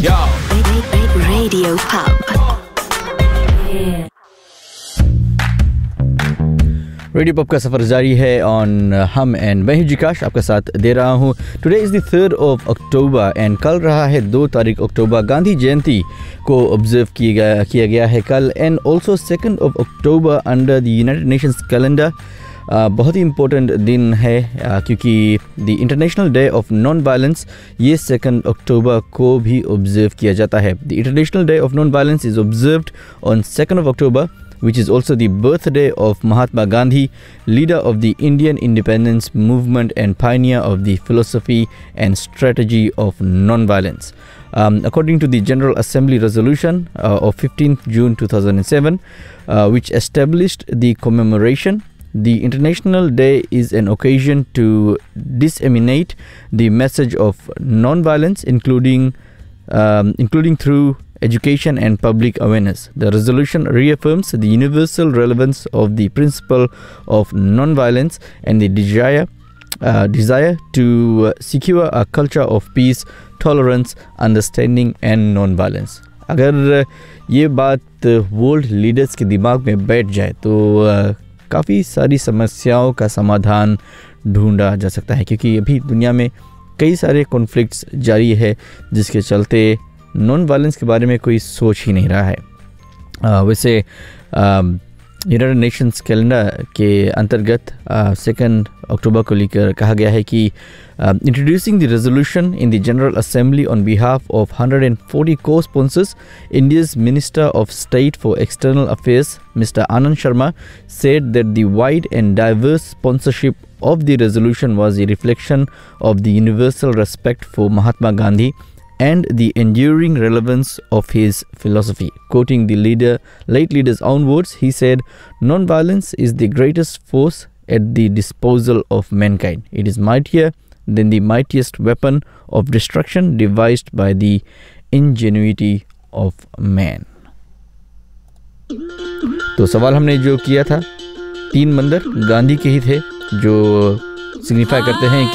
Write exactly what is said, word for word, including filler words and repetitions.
Yo. Radio Pub. Radio pub का सफ़र जारी है ऑन हम एंड मैं हूं जिकाश आपका साथ दे रहा हूं। Today is the third of October and कल रहा है दो तारीख अक्टूबर, गांधी जयंती को ऑब्जर्व किया गया किया गया है कल। And also second of October under the United Nations calendar. बहुत ही इम्पोर्टेंट दिन है uh, क्योंकि the international day of non violence ये सेकंड अक्टूबर को भी ऑब्जर्व किया जाता है। The international day of non violence is observed on second of October, which is also the birthday of Mahatma Gandhi, leader of the Indian independence movement and pioneer of the philosophy and strategy of non-violence. Um, according to the General Assembly resolution uh, of fifteenth June two thousand seven, uh, which established the commemoration, the International Day is an occasion to disseminate the message of non-violence, including um, including through education and public awareness. The resolution reaffirms the universal relevance of the principle of non-violence and the desire, uh, desire to uh, secure a culture of peace, tolerance, understanding and non-violence. अगर ये बात world leaders के दिमाग में बैठ जाए तो uh, काफ़ी सारी समस्याओं का समाधान ढूंढा जा सकता है, क्योंकि अभी दुनिया में कई सारे कॉन्फ्लिक्ट्स जारी है जिसके चलते नॉन वायलेंस के बारे में कोई सोच ही नहीं रहा है। आ, वैसे यूनाइटेड नेशंस कैलेंडर के अंतर्गत सेकंड अक्टूबर को लेकर कहा गया है कि introducing the resolution in the general assembly on behalf of one hundred forty co-sponsors, India's Minister of State for External Affairs, Mister Anand Sharma, said that the wide and diverse sponsorship of the resolution was a reflection of the universal respect for Mahatma Gandhi and the enduring relevance of his philosophy. Quoting the leader, late leader's own words, he said, "Non-violence is the greatest force at the disposal of mankind. It is mightier than the mightiest weapon of destruction devised by the ingenuity of man." तो सवाल हमने जो किया था, तीन मंदिर गांधी के ही थे जो सिग्निफाई करते हैं कि